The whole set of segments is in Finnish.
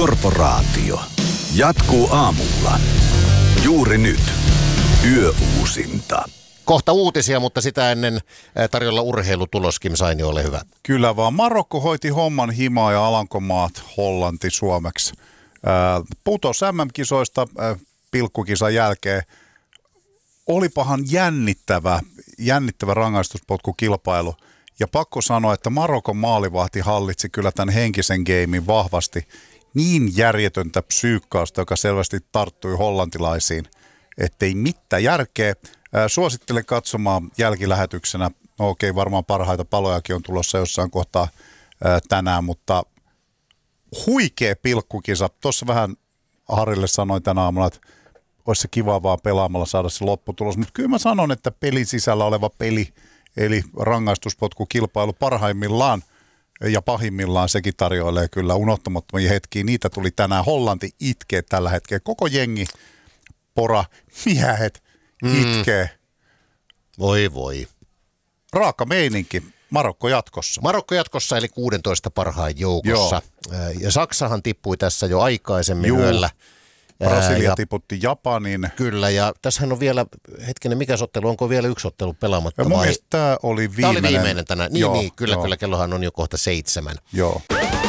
Korporaatio jatkuu aamulla. Juuri nyt. Yöuusinta. Kohta uutisia, mutta sitä ennen tarjolla urheilutulos. Kim Saini, ole hyvä. Kyllä vaan. Marokko hoiti homman himaa ja Alankomaat Hollanti suomeksi. Putos MM-kisoista pilkkukisan jälkeen. Olipahan jännittävä rangaistuspotkukilpailu. Ja pakko sanoa, että Marokon maalivahti hallitsi kyllä tämän henkisen geimin vahvasti. Niin järjetöntä psyykkausta, joka selvästi tarttui hollantilaisiin, ettei mitään järkeä. Suosittelen katsomaan jälkilähetyksenä. Okei, varmaan parhaita palojakin on tulossa jossain kohtaa tänään, mutta huikea pilkkukisa. Tuossa vähän Harille sanoin tänä aamuna, että olisi se kiva vaan pelaamalla saada se lopputulos. Mutta kyllä mä sanon, että pelin sisällä oleva peli, eli rangaistuspotkukilpailu parhaimmillaan ja pahimmillaan sekin tarjoilee kyllä unohtamattomia hetkiä. Niitä tuli tänään. Hollanti itkee tällä hetkellä. Koko jengi, pora, miehet itkee. Voi. Raaka meininki. Marokko jatkossa. Marokko jatkossa eli 16 parhaan joukossa. Joo. Ja Saksahan tippui tässä jo aikaisemmin yöllä. Brasilia tiputti Japanin. Kyllä, ja tässähän on vielä, hetkinen, mikä ottelu, onko vielä yksi ottelu pelaamatta? Mun mielestä tämä oli viimeinen. Tämä oli viimeinen tänään. Niin, kyllä, kellohan on jo kohta 7. Joo.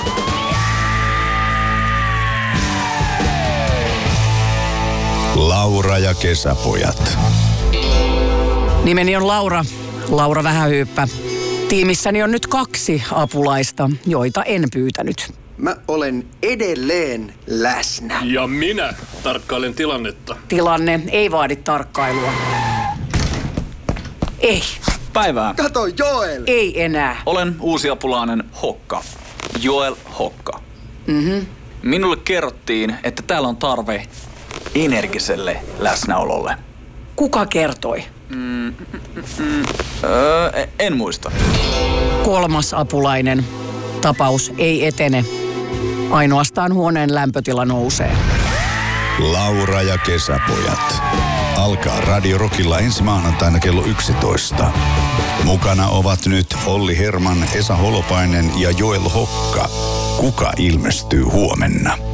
Laura ja kesäpojat. Nimeni on Laura Vähähyyppä. Tiimissäni on nyt 2 apulaista, joita en pyytänyt. Mä olen edelleen läsnä. Ja minä tarkkailen tilannetta. Tilanne ei vaadi tarkkailua. Ei. Päivää. Kato, Joel! Ei enää. Olen uusi apulainen Hokka. Joel Hokka. Minulle kerrottiin, että täällä on tarve energiselle läsnäololle. Kuka kertoi? En muista. 3. apulainen. Tapaus ei etene. Ainoastaan huoneen lämpötila nousee. Laura ja kesäpojat. Alkaa Radio Rockilla ensi maanantaina kello 11. Mukana ovat nyt Olli Herman, Esa Holopainen ja Joel Hokka. Kuka ilmestyy huomenna?